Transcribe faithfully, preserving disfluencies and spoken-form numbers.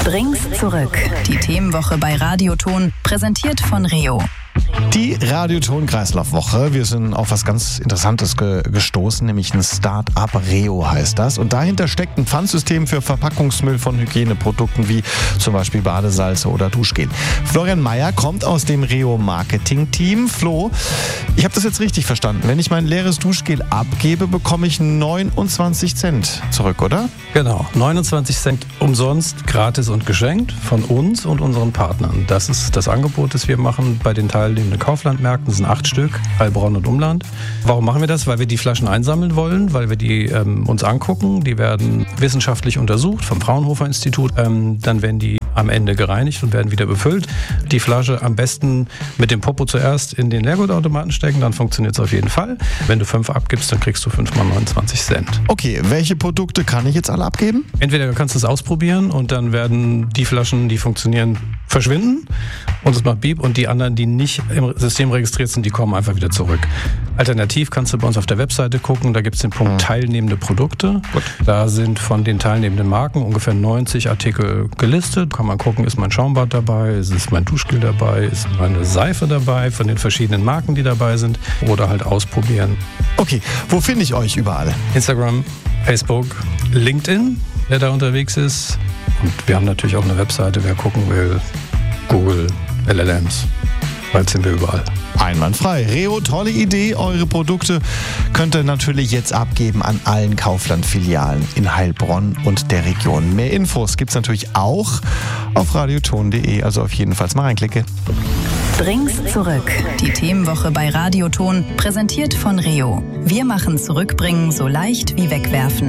Drinks zurück. Die Themenwoche bei Radioton, präsentiert von Reo. Die Radioton-Kreislaufwoche. Wir sind auf was ganz Interessantes ge- gestoßen, nämlich ein Start-up. Reo heißt das. Und dahinter steckt ein Pfandsystem für Verpackungsmüll von Hygieneprodukten wie zum Beispiel Badesalze oder Duschgel. Florian Meyer kommt aus dem Reo-Marketing-Team. Flo, ich habe das jetzt richtig verstanden. Wenn ich mein leeres Duschgel abgebe, bekomme ich neunundzwanzig Cent zurück, oder? Genau, neunundzwanzig Cent umsonst, gratis und geschenkt von uns und unseren Partnern. Das ist das Angebot, das wir machen bei den teilnehmenden Kauflandmärkten. Das sind acht Stück, Heilbronn und Umland. Warum machen wir das? Weil wir die Flaschen einsammeln wollen, weil wir die ähm, uns angucken. Die werden wissenschaftlich untersucht vom Fraunhofer Institut. Ähm, dann werden die am Ende gereinigt und werden wieder befüllt. Die Flasche am besten mit dem Popo zuerst in den Leergutautomaten stecken, dann funktioniert es auf jeden Fall. Wenn du fünf abgibst, dann kriegst du fünf mal neunundzwanzig Cent. Okay, welche Produkte kann ich jetzt alle abgeben? Entweder du kannst es ausprobieren und dann werden die Flaschen, die funktionieren, verschwinden und es macht Beep, und die anderen, die nicht im System registriert sind, die kommen einfach wieder zurück. Alternativ kannst du bei uns auf der Webseite gucken, da gibt es den Punkt mhm. teilnehmende Produkte. Gut. Da sind von den teilnehmenden Marken ungefähr neunzig Artikel gelistet. Kann man gucken, ist mein Schaumbad dabei, ist mein Duschgel dabei, ist meine Seife dabei, von den verschiedenen Marken, die dabei sind, oder halt ausprobieren. Okay, wo finde ich euch überall? Instagram, Facebook, LinkedIn, wer da unterwegs ist. Und wir haben natürlich auch eine Webseite, wer gucken will, Google, L L Ms, bald sind wir überall. Einwandfrei. Reo, tolle Idee. Eure Produkte könnt ihr natürlich jetzt abgeben an allen Kaufland-Filialen in Heilbronn und der Region. Mehr Infos gibt's natürlich auch auf radioton punkt de, also auf jeden Fall mal reinklicke. Drinks zurück. Die Themenwoche bei Radioton, präsentiert von Reo. Wir machen Zurückbringen so leicht wie wegwerfen.